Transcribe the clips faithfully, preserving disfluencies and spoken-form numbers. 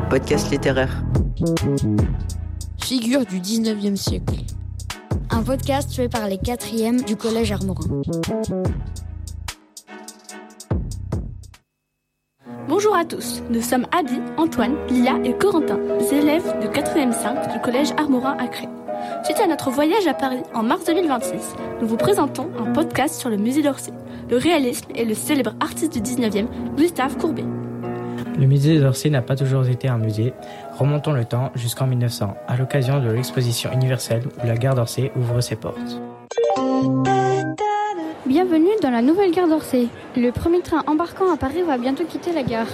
Podcast littéraire. Figure du dix-neuvième siècle. Un podcast fait par les quatrièmes du collège Armorin. Bonjour à tous, nous sommes Adi, Antoine, Lia et Corentin, élèves de quatrième cinq du collège Armorin à Cré. Suite à notre voyage à Paris en mars deux mille vingt-six, nous vous présentons un podcast sur le musée d'Orsay, le réalisme et le célèbre artiste du dix-neuvième, Gustave Courbet. Le musée d'Orsay n'a pas toujours été un musée. Remontons le temps jusqu'en mille neuf cents, à l'occasion de l'exposition universelle où la gare d'Orsay ouvre ses portes. Bienvenue dans la nouvelle gare d'Orsay. Le premier train embarquant à Paris va bientôt quitter la gare.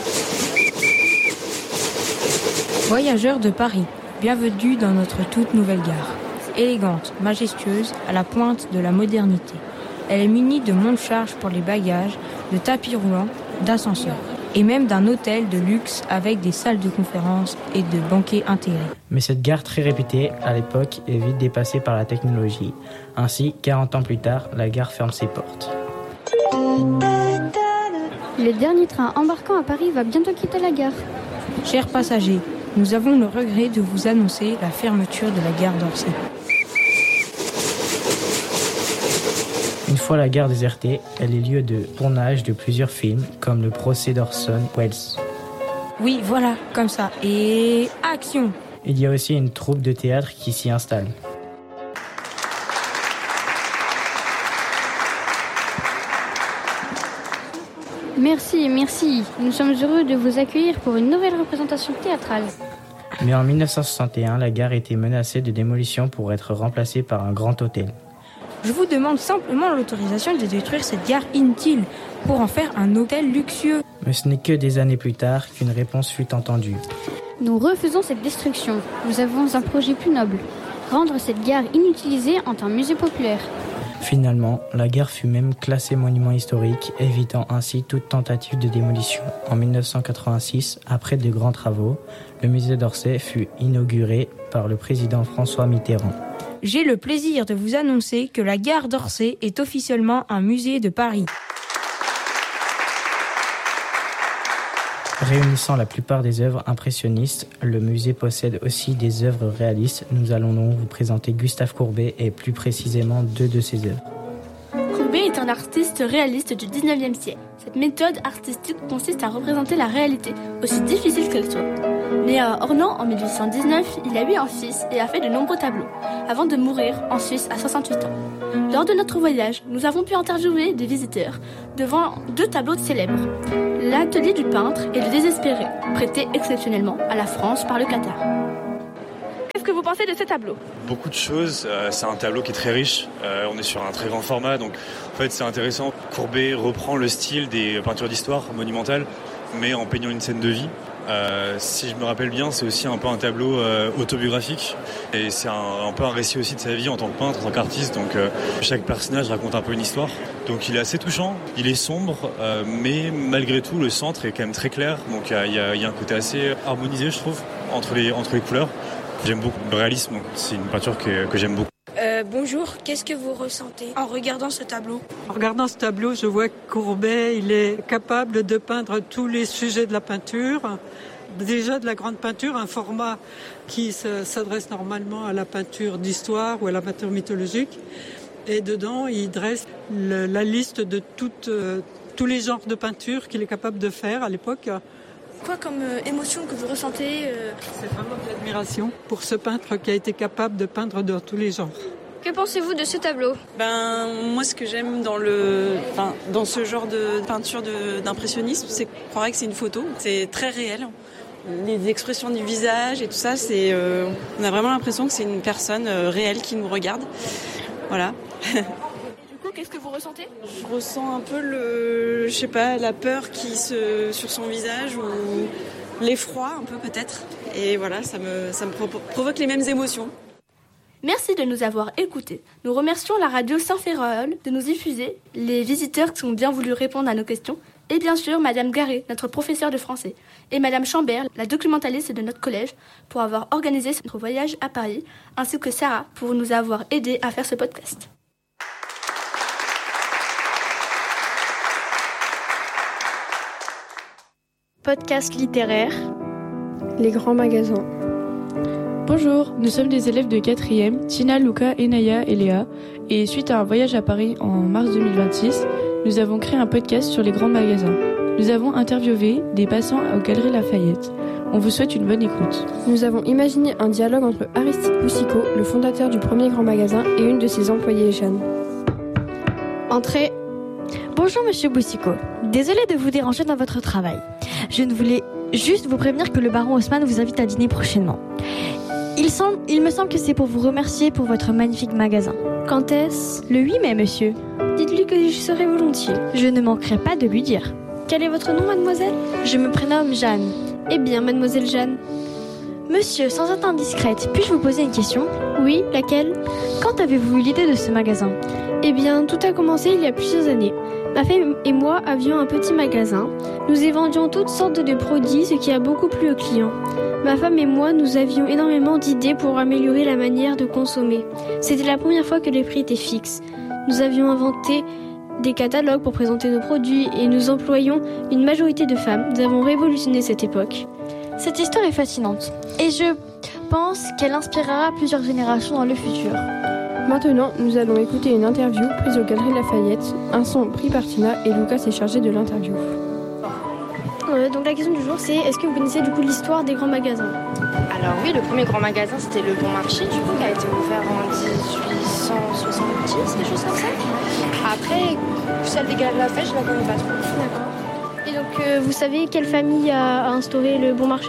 Voyageurs de Paris, bienvenue dans notre toute nouvelle gare. Élégante, majestueuse, à la pointe de la modernité. Elle est munie de monte-charge pour les bagages, de tapis roulants, d'ascenseurs. Et même d'un hôtel de luxe avec des salles de conférences et de banquets intégrés. Mais cette gare très réputée, à l'époque, est vite dépassée par la technologie. Ainsi, quarante ans plus tard, la gare ferme ses portes. Le dernier train embarquant à Paris va bientôt quitter la gare. Chers passagers, nous avons le regret de vous annoncer la fermeture de la gare d'Orsay. Une fois la gare désertée, elle est lieu de tournage de plusieurs films, comme le procès d'Orson Welles. Oui, voilà, comme ça. Et action! Il y a aussi une troupe de théâtre qui s'y installe. Merci, merci. Nous sommes heureux de vous accueillir pour une nouvelle représentation théâtrale. Mais en mille neuf cent soixante et un, la gare était menacée de démolition pour être remplacée par un grand hôtel. Je vous demande simplement l'autorisation de détruire cette gare inutile pour en faire un hôtel luxueux. Mais ce n'est que des années plus tard qu'une réponse fut entendue. Nous refusons cette destruction. Nous avons un projet plus noble. Rendre cette gare inutilisée en un musée populaire. Finalement, la gare fut même classée monument historique, évitant ainsi toute tentative de démolition. En mille neuf cent quatre-vingt-six, après de grands travaux, le musée d'Orsay fut inauguré par le président François Mitterrand. J'ai le plaisir de vous annoncer que la gare d'Orsay est officiellement un musée de Paris. Réunissant la plupart des œuvres impressionnistes, le musée possède aussi des œuvres réalistes. Nous allons donc vous présenter Gustave Courbet et plus précisément deux de ses œuvres. Courbet est un artiste réaliste du dix-neuvième siècle. Cette méthode artistique consiste à représenter la réalité, aussi difficile qu'elle soit. Né à Ornans en mille huit cent dix-neuf, il a eu un fils et a fait de nombreux tableaux, avant de mourir en Suisse à soixante-huit ans. Lors de notre voyage, nous avons pu interviewer des visiteurs devant deux tableaux célèbres, l'atelier du peintre et le désespéré, prêté exceptionnellement à la France par le Qatar. Qu'est-ce que vous pensez de ce tableau ? Beaucoup de choses, euh, c'est un tableau qui est très riche, euh, on est sur un très grand format, donc en fait c'est intéressant. Courbet reprend le style des peintures d'histoire monumentales, mais en peignant une scène de vie. Euh, si je me rappelle bien, c'est aussi un peu un tableau euh, autobiographique et c'est un, un peu un récit aussi de sa vie en tant que peintre, en tant qu'artiste. Donc euh, chaque personnage raconte un peu une histoire. Donc il est assez touchant, il est sombre, euh, mais malgré tout le centre est quand même très clair. Donc il y, y, y a un côté assez harmonisé, je trouve, entre les, entre les couleurs. J'aime beaucoup le réalisme, donc c'est une peinture que, que j'aime beaucoup. Euh, bonjour, qu'est-ce que vous ressentez en regardant ce tableau ? En regardant ce tableau, je vois que Courbet, il est capable de peindre tous les sujets de la peinture. Déjà de la grande peinture, un format qui s'adresse normalement à la peinture d'histoire ou à la peinture mythologique. Et dedans, il dresse le, la liste de toutes, euh, tous les genres de peinture qu'il est capable de faire à l'époque. Quoi comme euh, émotion que vous ressentez euh... C'est vraiment de l'admiration pour ce peintre qui a été capable de peindre dans tous les genres. Que pensez-vous de ce tableau ? Ben, moi, ce que j'aime dans, le, enfin, dans ce genre de peinture de, d'impressionnisme, c'est qu'on croirait que c'est une photo. C'est très réel. Les expressions du visage et tout ça, c'est, euh, on a vraiment l'impression que c'est une personne euh, réelle qui nous regarde. Voilà. Qu'est-ce que vous ressentez ? Je ressens un peu le, je sais pas, la peur qui se, sur son visage ou l'effroi un peu peut-être. Et voilà, ça me, ça me provoque les mêmes émotions. Merci de nous avoir écoutés. Nous remercions la radio Saint-Ferréol de nous diffuser, les visiteurs qui ont bien voulu répondre à nos questions, et bien sûr Madame Garé, notre professeure de français, et Madame Chambert, la documentaliste de notre collège, pour avoir organisé notre voyage à Paris, ainsi que Sarah pour nous avoir aidés à faire ce podcast. Podcast littéraire. Les grands magasins. Bonjour, nous sommes des élèves de quatrième, Tina, Luca, Enaya et Léa. Et suite à un voyage à Paris en mars deux mille vingt-six, nous avons créé un podcast sur les grands magasins. Nous avons interviewé des passants aux Galeries Lafayette. On vous souhaite une bonne écoute. Nous avons imaginé un dialogue entre Aristide Boucicaut, le fondateur du premier grand magasin, et une de ses employées, Jeanne. Entrez. Bonjour Monsieur Boucicaut. Désolée de vous déranger dans votre travail. Je ne voulais juste vous prévenir que le baron Haussmann vous invite à dîner prochainement. Il, semble, il me semble que c'est pour vous remercier pour votre magnifique magasin. Quand est-ce ? Le huit mai, monsieur. Dites-lui que je serai volontiers. Je ne manquerai pas de lui dire. Quel est votre nom, mademoiselle ? Je me prénomme Jeanne. Eh bien, mademoiselle Jeanne. Monsieur, sans être indiscrète, puis-je vous poser une question ? Oui, laquelle ? Quand avez-vous eu l'idée de ce magasin ? Eh bien, tout a commencé il y a plusieurs années. Ma femme et moi avions un petit magasin. Nous y vendions toutes sortes de produits, ce qui a beaucoup plu aux clients. Ma femme et moi, nous avions énormément d'idées pour améliorer la manière de consommer. C'était la première fois que les prix étaient fixes. Nous avions inventé des catalogues pour présenter nos produits et nous employions une majorité de femmes. Nous avons révolutionné cette époque. Cette histoire est fascinante et je pense qu'elle inspirera plusieurs générations dans le futur. Maintenant, nous allons écouter une interview prise aux Galeries Lafayette. Un son pris par Tina et Lucas s'est chargé de l'interview. Euh, donc la question du jour, c'est est-ce que vous connaissez du coup l'histoire des grands magasins ? Alors oui, le premier grand magasin, c'était le Bon Marché, du coup, qui a été ouvert en dix-huit cent soixante-dix, des choses comme ça. Après, celle des Galeries Lafayette, je la connais pas trop. D'accord. Et donc, euh, vous savez quelle famille a, a instauré le Bon Marché ?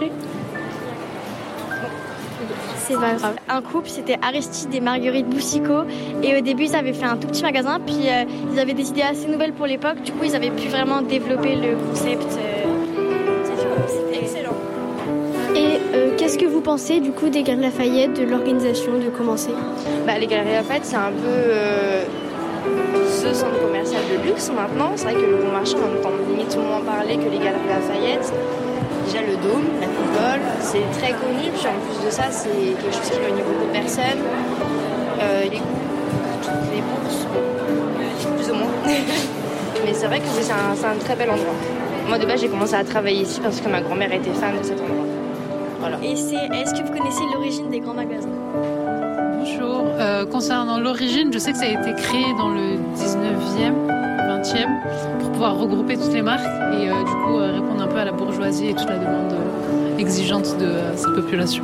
C'est pas grave. Un couple, c'était Aristide et Marguerite Boucicaut. Et au début, ils avaient fait un tout petit magasin. Puis euh, ils avaient des idées assez nouvelles pour l'époque. Du coup, ils avaient pu vraiment développer le concept. Euh, C'était excellent. Et euh, qu'est-ce que vous pensez du coup des Galeries Lafayette, de l'organisation, de commencer ? Bah, les Galeries Lafayette, c'est un peu euh, ce centre commercial de luxe maintenant. C'est vrai que le Bon Marché, on entend limite moins parler que les Galeries Lafayette. Déjà le Dôme, la Coupole, c'est très connu, puis en plus de ça, c'est quelque chose qui réunit beaucoup de personnes. Euh, les, toutes les bourses, plus ou moins. Mais c'est vrai que c'est un, c'est un très bel endroit. Moi de base, j'ai commencé à travailler ici parce que ma grand-mère était fan de cet endroit. Voilà. Et c'est, est-ce que vous connaissez l'origine des grands magasins ? Bonjour. Euh, concernant l'origine, je sais que ça a été créé dans le dix-neuvième, vingtième pour pouvoir regrouper toutes les marques et euh, du coup euh, répondre un peu à la bourgeoisie et toute la demande euh, exigeante de euh, cette population.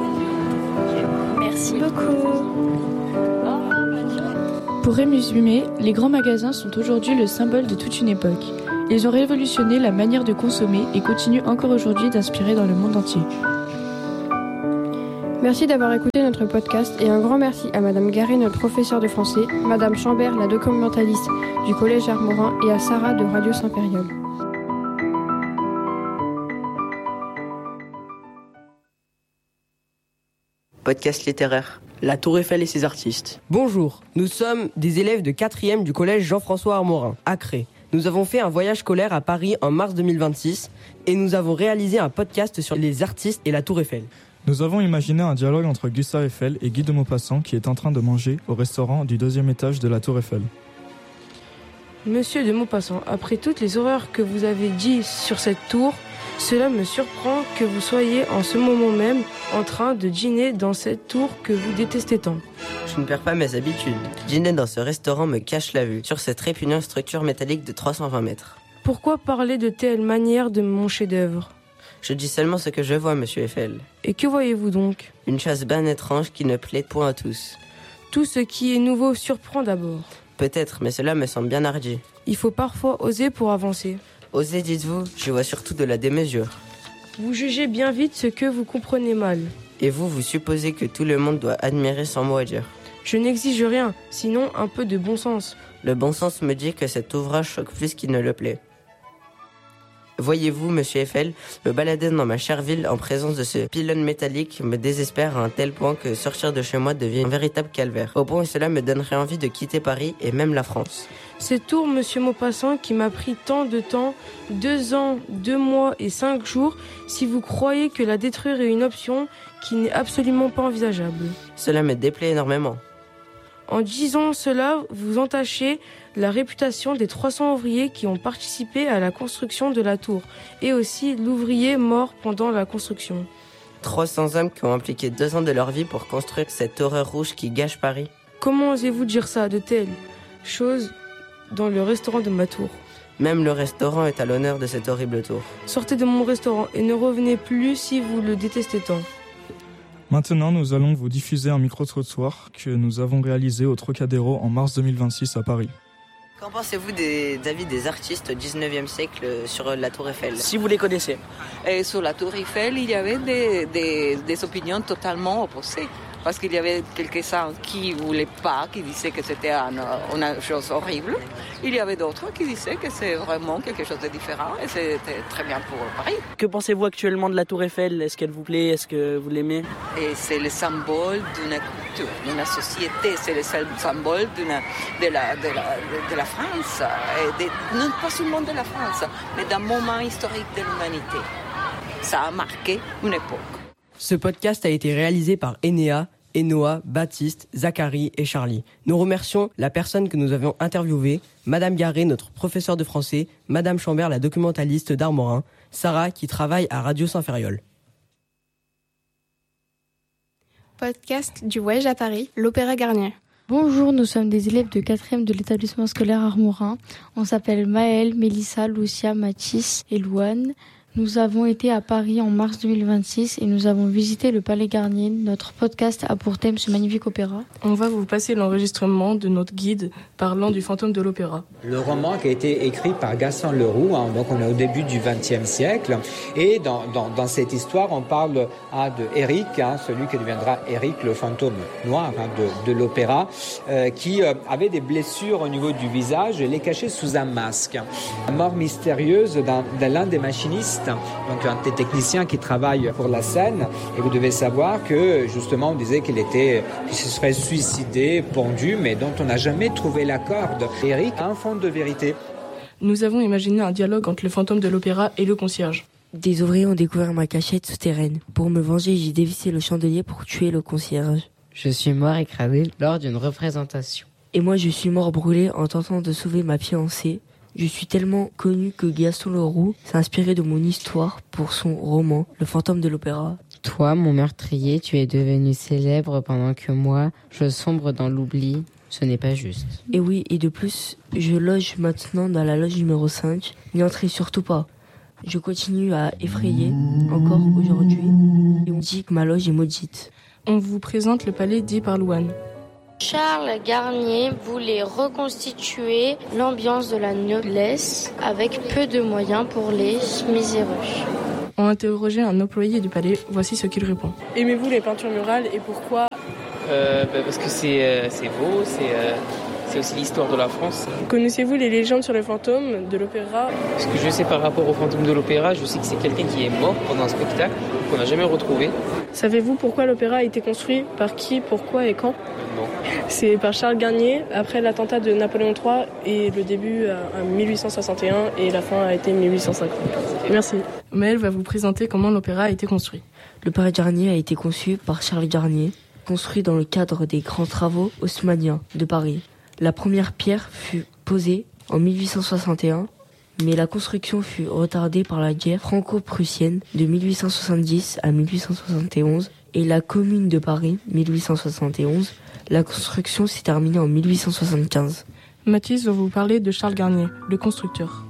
Merci beaucoup. Pour résumer, les grands magasins sont aujourd'hui le symbole de toute une époque. Ils ont révolutionné la manière de consommer et continuent encore aujourd'hui d'inspirer dans le monde entier. Merci d'avoir écouté notre podcast et un grand merci à Madame Garé, notre professeure de français, Madame Chambert, la documentaliste du Collège Armorin et à Sarah de Radio Saint-Périol. Podcast littéraire. La Tour Eiffel et ses artistes. Bonjour, nous sommes des élèves de quatrième du collège Jean-François Armorin, à Cré. Nous avons fait un voyage scolaire à Paris en mars deux mille vingt-six et nous avons réalisé un podcast sur les artistes et la Tour Eiffel. Nous avons imaginé un dialogue entre Gustave Eiffel et Guy de Maupassant qui est en train de manger au restaurant du deuxième étage de la Tour Eiffel. Monsieur de Maupassant, après toutes les horreurs que vous avez dites sur cette tour, cela me surprend que vous soyez en ce moment même en train de dîner dans cette tour que vous détestez tant. Je ne perds pas mes habitudes. Dîner dans ce restaurant me cache la vue sur cette répugnante structure métallique de trois cent vingt mètres. Pourquoi parler de telle manière de mon chef-d'œuvre ? Je dis seulement ce que je vois, monsieur Eiffel. Et que voyez-vous donc ? Une chose bien étrange qui ne plaît point à tous. Tout ce qui est nouveau surprend d'abord. Peut-être, mais cela me semble bien hardi. Il faut parfois oser pour avancer. Oser, dites-vous, je vois surtout de la démesure. Vous jugez bien vite ce que vous comprenez mal. Et vous, vous supposez que tout le monde doit admirer sans mot à dire. Je n'exige rien, sinon un peu de bon sens. Le bon sens me dit que cet ouvrage choque plus qu'il ne le plaît. Voyez-vous, monsieur Eiffel, me balader dans ma chère ville en présence de ce pylône métallique me désespère à un tel point que sortir de chez moi devient un véritable calvaire. Au point où cela me donnerait envie de quitter Paris et même la France. Cette tour, monsieur Maupassant, qui m'a pris tant de temps, deux ans, deux mois et cinq jours, si vous croyez que la détruire est une option qui n'est absolument pas envisageable. Cela me déplaît énormément. En disant cela, vous entachez la réputation des trois cents ouvriers qui ont participé à la construction de la tour et aussi l'ouvrier mort pendant la construction. trois cents hommes qui ont impliqué deux ans de leur vie pour construire cette horreur rouge qui gâche Paris. Comment osez-vous dire ça, de telles choses dans le restaurant de ma tour? Même le restaurant est à l'honneur de cette horrible tour. Sortez de mon restaurant et ne revenez plus si vous le détestez tant. Maintenant, nous allons vous diffuser un micro-trottoir que nous avons réalisé au Trocadéro en mars deux mille vingt-six à Paris. Qu'en pensez-vous des avis des artistes au dix-neuvième siècle sur la Tour Eiffel? Si vous les connaissez. Et sur la Tour Eiffel, il y avait des, des, des opinions totalement opposées. Parce qu'il y avait quelques-uns qui ne voulaient pas, qui disaient que c'était une, une chose horrible. Il y avait d'autres qui disaient que c'est vraiment quelque chose de différent et c'était très bien pour Paris. Que pensez-vous actuellement de la Tour Eiffel? Est-ce qu'elle vous plaît? Est-ce que vous l'aimez? Et c'est le symbole d'une culture, d'une société. C'est le symbole d'une, de, la, de, la, de la France. Et de, non pas seulement de la France, mais d'un moment historique de l'humanité. Ça a marqué une époque. Ce podcast a été réalisé par Enéa, Enoa, Baptiste, Zachary et Charlie. Nous remercions la personne que nous avions interviewée, Madame Garé, notre professeure de français, Madame Chambert, la documentaliste d'Armorin, Sarah qui travaille à Radio Saint-Ferriol. Podcast du Voyage à Paris, l'Opéra Garnier. Bonjour, nous sommes des élèves de quatrième de l'établissement scolaire Armorin. On s'appelle Maëlle, Mélissa, Lucia, Mathis et Louane. Nous avons été à Paris en mars deux mille vingt-six et nous avons visité le Palais Garnier. Notre podcast a pour thème ce magnifique opéra. On va vous passer l'enregistrement de notre guide parlant du fantôme de l'opéra. Le roman qui a été écrit par Gaston Leroux, hein, donc on est au début du vingtième siècle. Et dans, dans, dans cette histoire, on parle hein, de Eric, hein, celui qui deviendra Eric, le fantôme noir hein, de, de l'opéra, euh, qui euh, avait des blessures au niveau du visage et les cachait sous un masque. La mort mystérieuse d'un, de l'un des machinistes, donc un des techniciens qui travaille pour la scène, et vous devez savoir que justement on disait qu'il était, qu'il se serait suicidé, pendu, mais dont on n'a jamais trouvé la corde. Eric a un fond de vérité. Nous avons imaginé un dialogue entre le fantôme de l'opéra et le concierge. Des ouvriers ont découvert ma cachette souterraine. Pour me venger, j'ai dévissé le chandelier pour tuer le concierge. Je suis mort écrasé lors d'une représentation. Et moi je suis mort brûlé en tentant de sauver ma fiancée. Je suis tellement connu que Gaston Leroux s'est inspiré de mon histoire pour son roman Le fantôme de l'opéra. Toi, mon meurtrier, tu es devenu célèbre pendant que moi, je sombre dans l'oubli. Ce n'est pas juste. Et oui, et de plus, je loge maintenant dans la loge numéro cinq. N'y entrez surtout pas. Je continue à effrayer, encore aujourd'hui, et on dit que ma loge est maudite. On vous présente le palais dit par Louane. Charles Garnier voulait reconstituer l'ambiance de la noblesse avec peu de moyens pour les miséreux. On a interrogé un employé du palais, voici ce qu'il répond. Aimez-vous les peintures murales et pourquoi? euh, bah Parce que c'est, euh, c'est beau, c'est, euh, c'est aussi l'histoire de la France. Connaissez-vous les légendes sur le fantôme de l'opéra? Ce que je sais par rapport au fantôme de l'opéra, je sais que c'est quelqu'un qui est mort pendant un spectacle qu'on n'a jamais retrouvé. Savez-vous pourquoi l'opéra a été construit? Par qui, pourquoi et quand? Non. C'est par Charles Garnier, après l'attentat de Napoléon trois, et le début à mille huit cent soixante et un et la fin a été mille huit cent cinquante. Merci. Maëlle va vous présenter comment l'opéra a été construit. Le Palais Garnier a été conçu par Charles Garnier, construit dans le cadre des grands travaux haussmanniens de Paris. La première pierre fut posée en mille huit cent soixante et un, mais la construction fut retardée par la guerre franco-prussienne de mille huit cent soixante-dix à mille huit cent soixante et onze et la Commune de Paris, mille huit cent soixante et onze. La construction s'est terminée en mille huit cent soixante-quinze. Mathis va vous parler de Charles Garnier, le constructeur.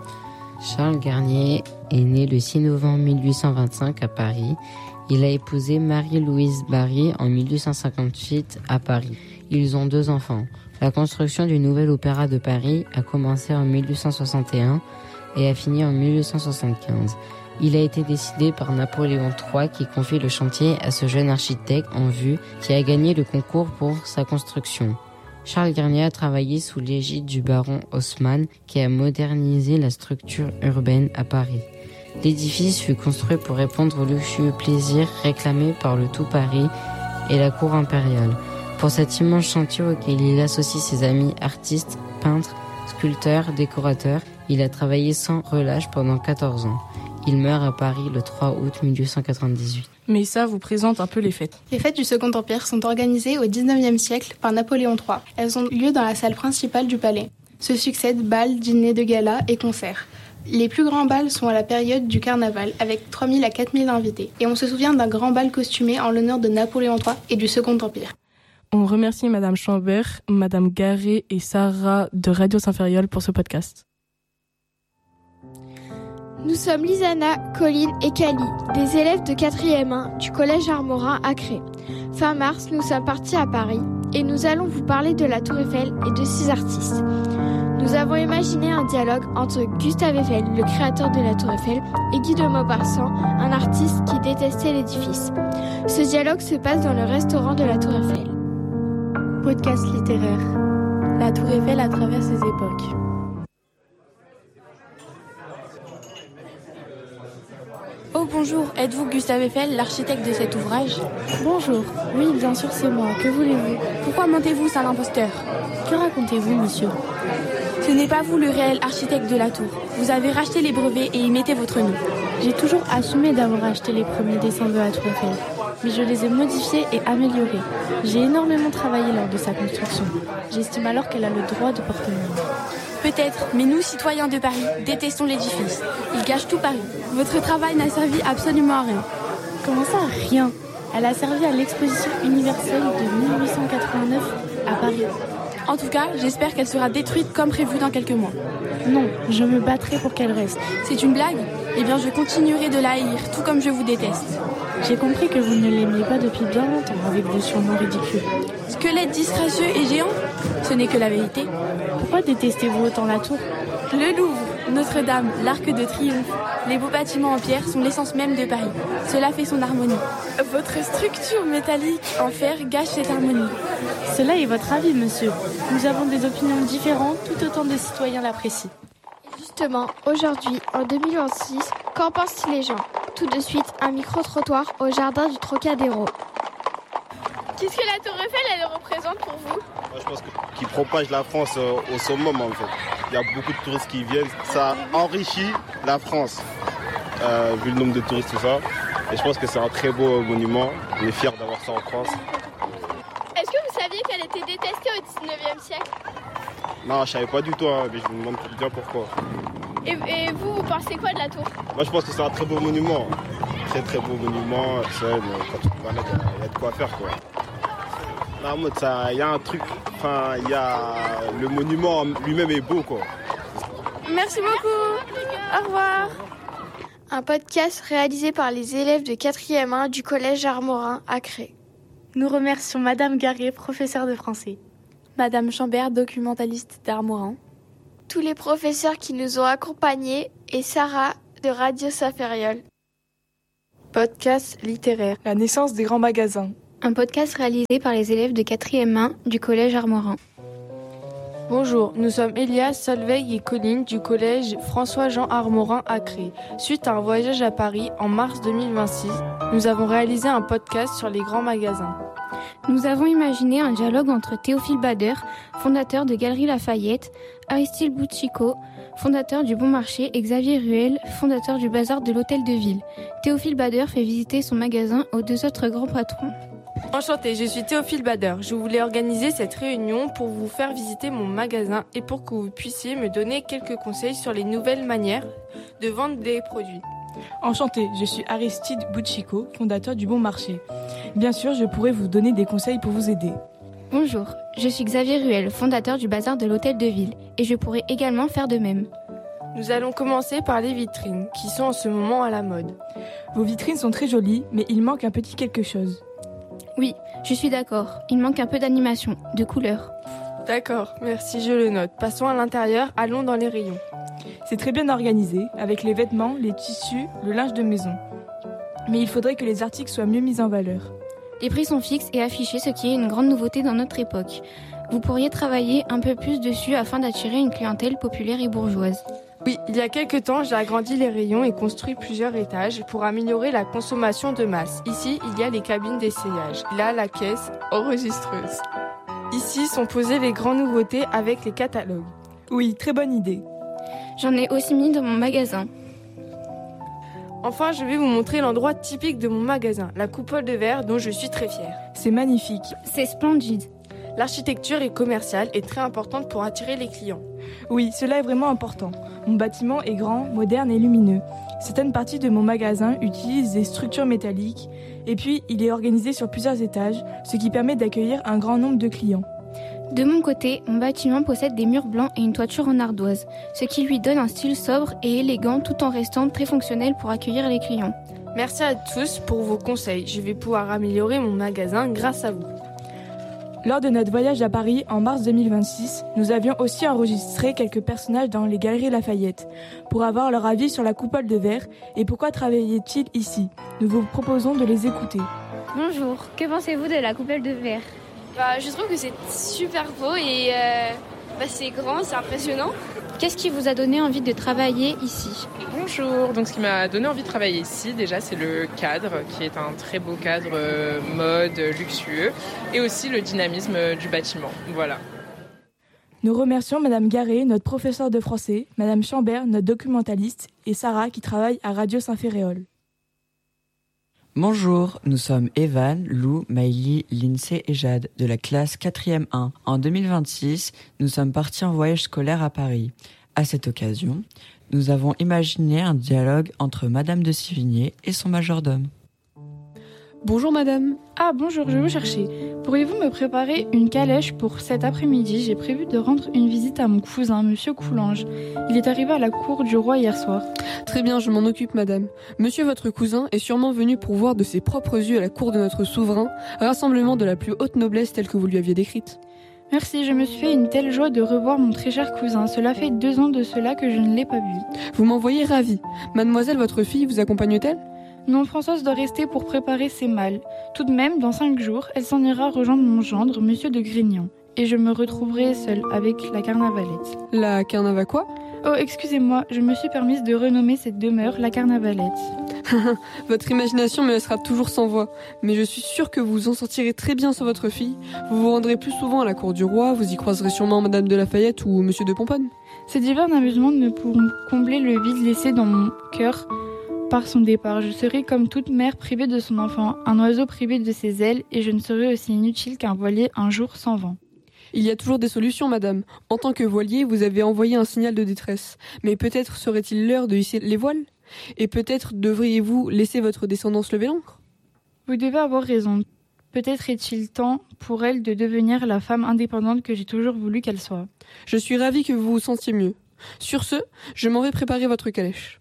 Charles Garnier est né le six novembre mille huit cent vingt-cinq à Paris. Il a épousé Marie-Louise Barry en mille huit cent cinquante-huit à Paris. Ils ont deux enfants. La construction du nouvel opéra de Paris a commencé en mille huit cent soixante et un et a fini en mille huit cent soixante-quinze. Il a été décidé par Napoléon trois qui confie le chantier à ce jeune architecte en vue qui a gagné le concours pour sa construction. Charles Garnier a travaillé sous l'égide du baron Haussmann qui a modernisé la structure urbaine à Paris. L'édifice fut construit pour répondre aux luxueux plaisirs réclamés par le tout Paris et la cour impériale. Pour cet immense chantier auquel il associe ses amis artistes, peintres, sculpteurs, décorateurs, il a travaillé sans relâche pendant quatorze ans. Il meurt à Paris le trois août mille huit cent quatre-vingt-dix-huit. Mélissa vous présente un peu les fêtes. Les fêtes du Second Empire sont organisées au dix-neuvième siècle par Napoléon trois. Elles ont lieu dans la salle principale du palais. Se succèdent bals, dîners de gala et concerts. Les plus grands bals sont à la période du carnaval, avec trois mille à quatre mille invités. Et on se souvient d'un grand bal costumé en l'honneur de Napoléon trois et du Second Empire. On remercie Madame Chambert, Madame Garé et Sarah de Radio Saint-Ferriol pour ce podcast. Nous sommes Lisana, Colline et Cali, des élèves de quatrième un du collège Armorin à Cré. Fin mars, nous sommes partis à Paris et nous allons vous parler de la Tour Eiffel et de six artistes. Nous avons imaginé un dialogue entre Gustave Eiffel, le créateur de la Tour Eiffel, et Guy de Maupassant, un artiste qui détestait l'édifice. Ce dialogue se passe dans le restaurant de la Tour Eiffel. Podcast littéraire. La Tour Eiffel à travers ses époques. Oh bonjour, êtes-vous Gustave Eiffel, l'architecte de cet ouvrage? Bonjour, oui bien sûr c'est moi, que voulez-vous? Pourquoi mentez-vous, sale imposteur? Que racontez-vous monsieur? Ce n'est pas vous le réel architecte de la tour. Vous avez racheté les brevets et y mettez votre nom. J'ai toujours assumé d'avoir acheté les premiers dessins de la Tour Eiffel, mais je les ai modifiés et améliorés. J'ai énormément travaillé lors de sa construction. J'estime alors qu'elle a le droit de porter mon nom. Peut-être, mais nous, citoyens de Paris, détestons l'édifice. Il gâche tout Paris. Votre travail n'a servi absolument à rien. Comment ça, rien? Elle a servi à l'exposition universelle de mille huit cent quatre-vingt-neuf à Paris. En tout cas, j'espère qu'elle sera détruite comme prévu dans quelques mois. Non, je me battrai pour qu'elle reste. C'est une blague? Eh bien, je continuerai de la haïr, tout comme je vous déteste. J'ai compris que vous ne l'aimiez pas depuis bien longtemps avec vos surnoms ridicules. Squelette disgracieux et géant? Ce n'est que la vérité. Pourquoi détestez-vous autant la tour? Le Louvre, Notre-Dame, l'Arc de Triomphe, les beaux bâtiments en pierre sont l'essence même de Paris. Cela fait son harmonie. Votre structure métallique en fer gâche cette harmonie. Cela est votre avis, monsieur. Nous avons des opinions différentes, tout autant de citoyens l'apprécient. Justement, aujourd'hui, en deux mille vingt-six, qu'en pensent les gens? Tout de suite, un micro-trottoir au jardin du Trocadéro. Qu'est-ce que la Tour Eiffel, elle représente pour vous? Moi, je pense qu'il propage la France euh, au summum, en fait. Il y a beaucoup de touristes qui viennent. Ça enrichit la France, euh, vu le nombre de touristes, tout ça. Et je pense que c'est un très beau monument. On est fiers d'avoir ça en France. Est-ce que vous saviez qu'elle était détestée au dix-neuvième siècle? Non, je savais pas du tout, hein, mais je me demande bien pourquoi. Et, et vous, vous pensez quoi de la tour? Moi, je pense que c'est un très beau monument. Très, très beau monument. Ça, quand tu te balades, il y a de quoi faire, quoi. En mode, ça, il y a un truc, enfin, il y a le monument lui-même est beau, quoi. Merci beaucoup. Au revoir. Un podcast réalisé par les élèves de quatrième un du collège Armorin à Cré. Nous remercions Madame Garé, professeure de français. Madame Chambert, documentaliste d'Armorin. Tous les professeurs qui nous ont accompagnés et Sarah de Radio Saint-Ferriol. Podcast littéraire. La naissance des grands magasins. Un podcast réalisé par les élèves de quatrième un du collège Armorin. Bonjour, nous sommes Elias, Solveig et Colline du collège François-Jean Armorin à Cré. Suite à un voyage à Paris en mars deux mille vingt-six, nous avons réalisé un podcast sur les grands magasins. Nous avons imaginé un dialogue entre Théophile Bader, fondateur de Galeries Lafayette, Aristide Bouchicot, fondateur du Bon Marché, et Xavier Ruel, fondateur du bazar de l'Hôtel de Ville. Théophile Bader fait visiter son magasin aux deux autres grands patrons. Enchanté, je suis Théophile Bader. Je voulais organiser cette réunion pour vous faire visiter mon magasin et pour que vous puissiez me donner quelques conseils sur les nouvelles manières de vendre des produits. Enchanté, je suis Aristide Bouchicot, fondateur du Bon Marché. Bien sûr, je pourrais vous donner des conseils pour vous aider. Bonjour, je suis Xavier Ruel, fondateur du bazar de l'Hôtel de Ville, et je pourrais également faire de même. Nous allons commencer par les vitrines, qui sont en ce moment à la mode. Vos vitrines sont très jolies, mais il manque un petit quelque chose. Oui, je suis d'accord. Il manque un peu d'animation, de couleur. D'accord, merci, je le note. Passons à l'intérieur, allons dans les rayons. C'est très bien organisé, avec les vêtements, les tissus, le linge de maison. Mais il faudrait que les articles soient mieux mis en valeur. Les prix sont fixes et affichés, ce qui est une grande nouveauté dans notre époque. Vous pourriez travailler un peu plus dessus afin d'attirer une clientèle populaire et bourgeoise. Oui, il y a quelques temps, j'ai agrandi les rayons et construit plusieurs étages pour améliorer la consommation de masse. Ici, il y a les cabines d'essayage. Là, la caisse enregistreuse. Ici sont posées les grandes nouveautés avec les catalogues. Oui, très bonne idée. J'en ai aussi mis dans mon magasin. Enfin, je vais vous montrer l'endroit typique de mon magasin, la coupole de verre dont je suis très fière. C'est magnifique. C'est splendide. L'architecture est commerciale et très importante pour attirer les clients. Oui, cela est vraiment important. Mon bâtiment est grand, moderne et lumineux. Certaines parties de mon magasin utilisent des structures métalliques et puis il est organisé sur plusieurs étages, ce qui permet d'accueillir un grand nombre de clients. De mon côté, mon bâtiment possède des murs blancs et une toiture en ardoise, ce qui lui donne un style sobre et élégant tout en restant très fonctionnel pour accueillir les clients. Merci à tous pour vos conseils. Je vais pouvoir améliorer mon magasin grâce à vous. Lors de notre voyage à Paris en mars deux mille vingt-six, nous avions aussi enregistré quelques personnages dans les Galeries Lafayette pour avoir leur avis sur la coupole de verre et pourquoi travaillaient-ils ici. Nous vous proposons de les écouter. Bonjour, que pensez-vous de la coupole de verre ? Bah, je trouve que c'est super beau et euh, bah, c'est grand, c'est impressionnant. Qu'est-ce qui vous a donné envie de travailler ici ? Bonjour, donc ce qui m'a donné envie de travailler ici, déjà c'est le cadre, qui est un très beau cadre euh, mode, luxueux, et aussi le dynamisme du bâtiment, voilà. Nous remercions Madame Garé, notre professeure de français, Madame Chambert, notre documentaliste, et Sarah qui travaille à Radio Saint-Féréol. Bonjour, nous sommes Evan, Lou, Maïli, Lindsay et Jade de la classe quatrième un. En deux mille vingt-six, nous sommes partis en voyage scolaire à Paris. À cette occasion, nous avons imaginé un dialogue entre Madame de Sivigné et son majordome. Bonjour madame. Ah bonjour, je vous cherchais. Pourriez-vous me préparer une calèche pour cet après-midi ? J'ai prévu de rendre une visite à mon cousin, monsieur Coulange. Il est arrivé à la cour du roi hier soir. Très bien, je m'en occupe madame. Monsieur votre cousin est sûrement venu pour voir de ses propres yeux à la cour de notre souverain, rassemblement de la plus haute noblesse telle que vous lui aviez décrite. Merci, je me suis fait une telle joie de revoir mon très cher cousin. Cela fait deux ans de cela que je ne l'ai pas vu. Vous m'envoyez ravi. Mademoiselle votre fille vous accompagne-t-elle ? Non, Françoise doit rester pour préparer ses malles. Tout de même, dans cinq jours, elle s'en ira rejoindre mon gendre, monsieur de Grignan. Et je me retrouverai seule avec la Carnavalette. La Carnava quoi ? Oh, excusez-moi, je me suis permise de renommer cette demeure la Carnavalette. Votre imagination me laissera toujours sans voix. Mais je suis sûre que vous vous en sortirez très bien sans votre fille. Vous vous rendrez plus souvent à la cour du roi, vous y croiserez sûrement Madame de Lafayette ou monsieur de Pomponne. Ces divers amusements ne pourront combler le vide laissé dans mon cœur par son départ. Je serai comme toute mère privée de son enfant, un oiseau privé de ses ailes, et je ne serai aussi inutile qu'un voilier un jour sans vent. Il y a toujours des solutions, madame. En tant que voilier, vous avez envoyé un signal de détresse. Mais peut-être serait-il l'heure de hisser les voiles ? Et peut-être devriez-vous laisser votre descendance lever l'ancre ? Vous devez avoir raison. Peut-être est-il temps pour elle de devenir la femme indépendante que j'ai toujours voulu qu'elle soit. Je suis ravie que vous vous sentiez mieux. Sur ce, je m'en vais préparer votre calèche.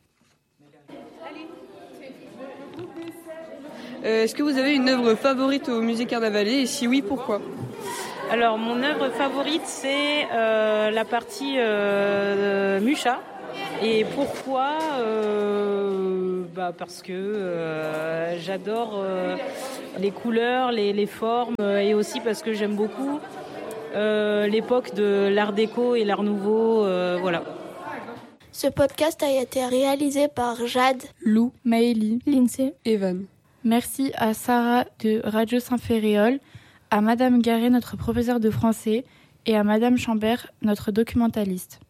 Euh, est-ce que vous avez une œuvre favorite au musée Carnavalet et si oui, pourquoi ? Alors, mon œuvre favorite, c'est euh, la partie euh, Mucha. Et pourquoi euh, bah Parce que euh, j'adore euh, les couleurs, les, les formes, euh, et aussi parce que j'aime beaucoup euh, l'époque de l'Art déco et l'Art nouveau. Euh, voilà. Ce podcast a été réalisé par Jade, Lou, Maëlie, Lindsay, Evan. Merci à Sarah de Radio Saint-Féréol, à Madame Garé, notre professeure de français, et à Madame Chambert, notre documentaliste.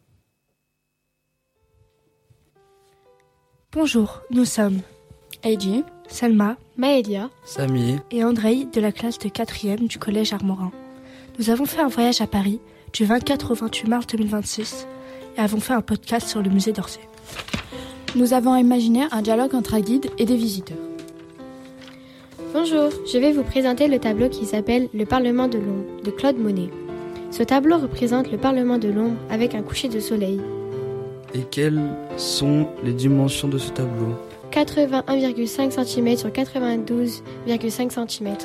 Bonjour, nous sommes Heidi, Selma, Maëlia, Samy et Andrei de la classe de quatrième du collège Armorin. Nous avons fait un voyage à Paris du vingt-quatre au vingt-huit mars deux mille vingt-six et avons fait un podcast sur le musée d'Orsay. Nous avons imaginé un dialogue entre un guide et des visiteurs. Bonjour, je vais vous présenter le tableau qui s'appelle « Le Parlement de l'ombre » de Claude Monet. Ce tableau représente le Parlement de l'ombre avec un coucher de soleil. Et quelles sont les dimensions de ce tableau ? quatre-vingt-un virgule cinq centimètres sur quatre-vingt-douze virgule cinq centimètres.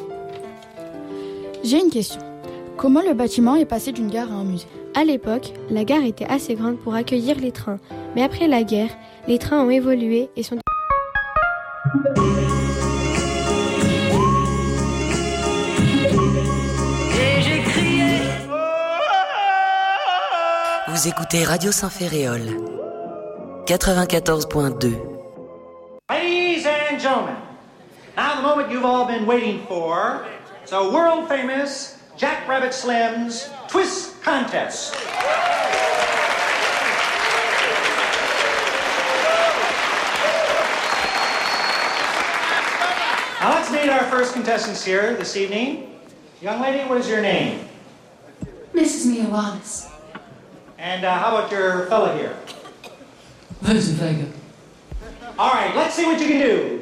J'ai une question. Comment le bâtiment est passé d'une gare à un musée ? À l'époque, la gare était assez grande pour accueillir les trains. Mais après la guerre, les trains ont évolué et sont... Vous écoutez Radio Saint-Féréol, quatre-vingt-quatorze point deux. Ladies and gentlemen, now the moment you've all been waiting for, it's a world-famous Jack Rabbit Slim's Twist Contest. meet our first contestants here this evening. Young lady, what is your name? Missus Mia Wallace. And uh, how about your fella here? Vincent Vega. All right, let's see what you can do.